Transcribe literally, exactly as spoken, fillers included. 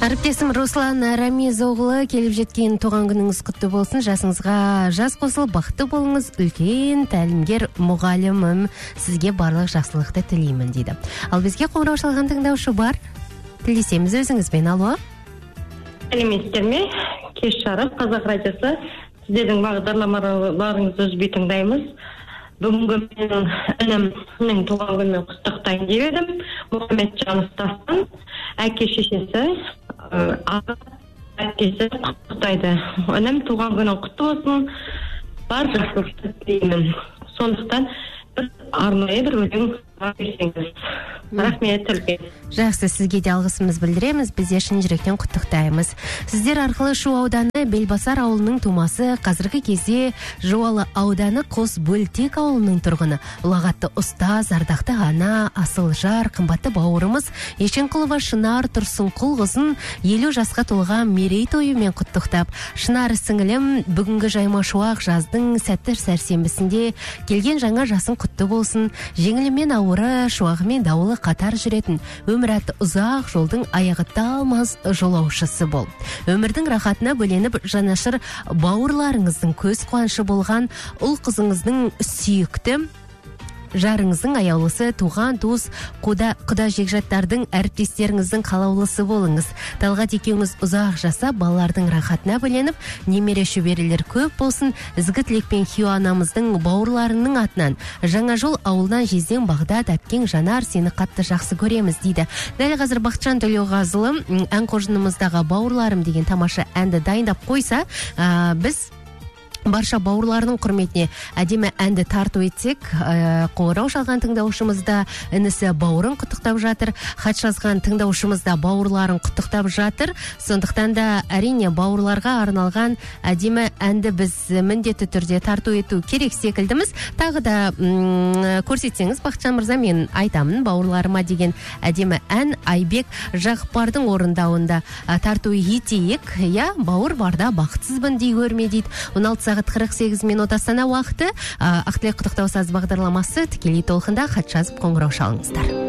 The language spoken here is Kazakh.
Әріптесім Руслан Рамизоғлы, келіп жеткен туған күніңіз құтты болсын, жасыңызға жас қосылып бақытты болыңыз, үлкен тәлімгер мұғалімім, сізге барлық жақсылықты тілеймін дейді. Ал бізге қоңырау шалған тыңдаушы бар, тілесеміз өзіңізбен. Алло. Сәлеметсіздер ме? Кеш жарық, Қазақ радиосы. Сіздердің бағдарламаларыңызды үзбей тыңдаймыз. Бүгінгі менің інімнің туған күнімен құттықтайын деп едім. Мұхамеджан Дастан, әке шешесі, аға әкесі құттықтайды. Інім туған күнің құтты болсын, бар жақсылықты тілеймін. Сондықтан бір арнайы бір өлең берсеңіз. Рахмет, үлкен. Жақсы, сізге де алғысымыз білдіреміз, бізде шын жүректен құттықтаймыз. Сіздер арқылы Шу ауданы Белбасар ауылының тумасы, қазіргі кезде Жуалы ауданы Қос Бөлтек ауылының тұрғыны, ұлағатты ұстаз, ардақты ана, асыл жар, қымбатты бауырымыз Ешенқұлова Шынар Тұрсынқұлқызын елу жасқа толған мерейтойымен құттықтап, Шынар сіңілім, бүгінгі жайма шуақ жаздың сәттір сәрсенбісінде келген жаңа жасың құтты болсын, жеңілімен ауыры, шуағымен дауылы қатар жүретін, өмір атты ұзақ жолдың аяғы талмас жолаушысы бол. Өмірдің рахатына бөленіп жанашыр бауырларыңыздың көз қуанышы болған ұл қызыңыздың сүйікті жарыңыздың аяулысы, туған туыс, құда, құда жекжаттардың әріптестеріңіздің қалаулысы болыңыз. Талғат екеуіңіз ұзақ жаса, балалардың рахатына бөленіп, немере шөберелер көп болсын. Ізгі тілекпен Хио анамыздың бауырларының атынан Жаңа жол ауылдан Жезден Бағдат, әпкең Жанар, сені қатты жақсы көреміз дейді. Дәл қазір Бақытжан Төлеуғазылы ән қоржынымыздағы бауырларым деген тамаша әнді дайындап қойса, ә, біз барша бауырларының құрметіне әдемі әнді тарту етсек, қоңырау шалған тыңдаушымызда інісі бауырын құттықтап жатыр, хат жазған тыңдаушымызда бауырларын құттықтап жатыр. Сондықтан да әрине бауырларға арналған әдемі әнді біз міндетті түрде тарту ету керек секілдіміз. Тағы да м- көрсетсеңіз, Бақытжан мырза, мен айтамын бауырларыма деген әдемі ән Айбек Жақпардың орындауында тарту етейік. Я, бауыр барда бақытсызбын дей көрме дейді. он алты сағат қырық сегіз минут Астана уақыты. Ақтілек құттықтау саз бағдарламасы тікелей толқында хат жазып қоңырау шалыңыздар.